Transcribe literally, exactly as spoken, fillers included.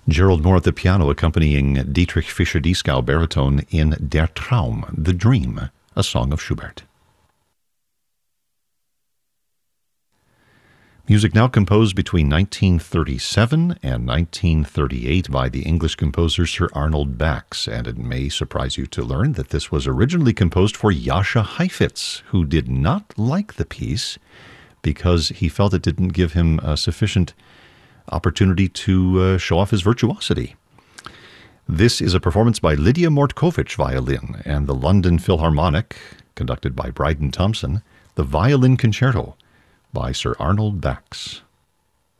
Gerald Moore at the piano accompanying Dietrich Fischer-Dieskau baritone in Der Traum, The Dream, a song of Schubert. Music now composed between nineteen thirty-seven and nineteen thirty-eight by the English composer Sir Arnold Bax, and it may surprise you to learn that this was originally composed for Jascha Heifetz, who did not like the piece because he felt it didn't give him a sufficient opportunity to uh, show off his virtuosity. This is a performance by Lydia Mortkovich violin and the London Philharmonic, conducted by Bryden Thompson, the Violin Concerto by Sir Arnold Bax.